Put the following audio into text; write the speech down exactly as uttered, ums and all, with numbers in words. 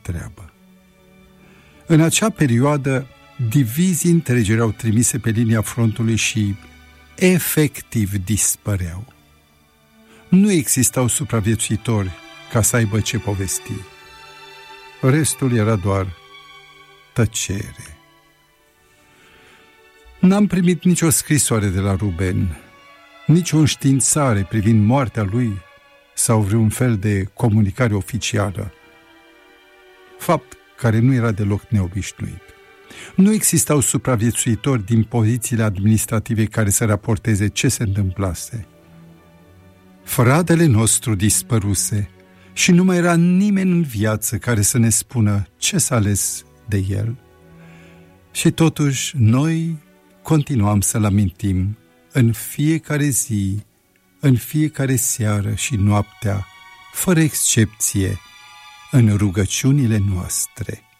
treabă. În acea perioadă, divizii întregi erau trimise pe linia frontului și efectiv dispăreau. Nu existau supraviețuitori ca să aibă ce povesti. Restul era doar tăcere. N-am primit nicio scrisoare de la Ruben, nici o înștiințare privind moartea lui sau vreun fel de comunicare oficială, fapt care nu era deloc neobișnuit. Nu existau supraviețuitori din pozițiile administrative care să raporteze ce se întâmplase. Fratele nostru dispăruse și nu mai era nimeni în viață care să ne spună ce s-a ales de el. Și totuși noi continuam să-l amintim în fiecare zi, în fiecare seară și noaptea, fără excepție, în rugăciunile noastre.